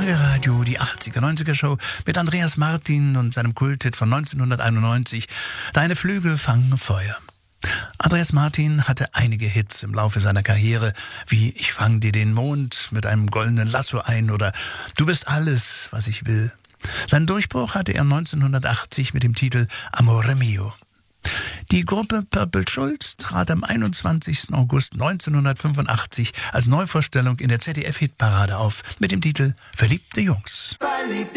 Schlager Radio, die 80er-90er-Show mit Andreas Martin und seinem Kulthit von 1991, Deine Flügel fangen Feuer. Andreas Martin hatte einige Hits im Laufe seiner Karriere, wie Ich fang dir den Mond mit einem goldenen Lasso ein oder Du bist alles, was ich will. Seinen Durchbruch hatte er 1980 mit dem Titel Amore Mio. Die Gruppe Purple Schulz trat am 21. August 1985 als Neuvorstellung in der ZDF-Hitparade auf mit dem Titel Verliebte Jungs. Verliebte